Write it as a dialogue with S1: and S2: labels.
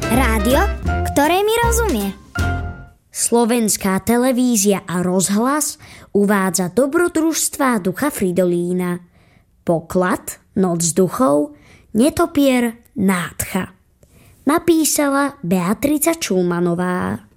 S1: Rádio, ktoré mi rozumie.
S2: Slovenská televízia a rozhlas uvádza dobrodružstvá ducha Fridolína. Poklad, Noc duchov, Netopier, Nádcha. Napísala Beatrica Čulmanová.